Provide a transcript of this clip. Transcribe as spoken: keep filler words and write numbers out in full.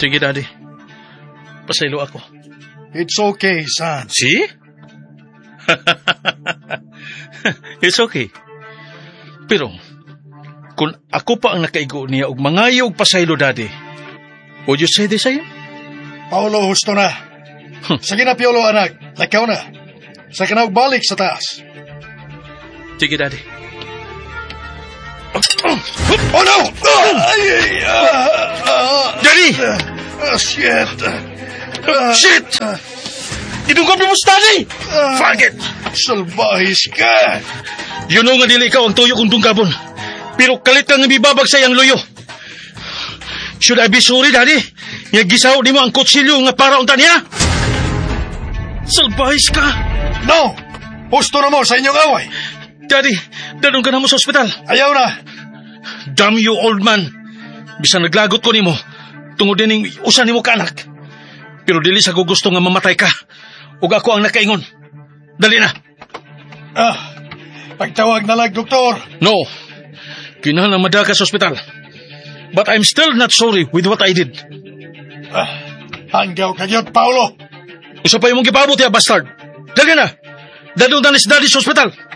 Sige, Daddy. Pasaylo ako. It's okay, son. See? It's okay. Pero, kung ako pa ang nakaigo niya og mangayo og pasaylo, Daddy, would you say the same? Paulo, husto na. Sige na, Piolo, anak. Lakaw na. Sa ka na og balik sa taas. Sige, Daddy. Oh, no! Ay, ay, ah, Daddy! ah, shit! Ah, Shit! Idungkap mo sa Daddy! ah, Fuck it! Salbahis ka! You know nga dili ikaw ang tuyo kong dungkapon. Pero kalit kang ibibabag sa iyang luyo. Should I be sorry, Daddy? Nga gisaw di mo ang kutsilyo nga para unta niya? Salbahis ka! No! Husto na mo sa inyong away. Daddy, dadong ka na mo sa ospital. Ayaw na. Damn you, old man. Bisan naglagot ko ni mo, tungod din usan ni mo kaanak. Pero dili sa gusto nga mamatay ka. Ug ako ang nakaingon. Dali na. Ah, pagtawag na lang, doktor. No. Kinahanglan madaka sa ospital. But I'm still not sorry with what I did. Ah, hanggaw kagyot, Paulo. Usa pa imong gipabot ya, bastard. Dali na. Dadong na ni si Daddy sa ospital.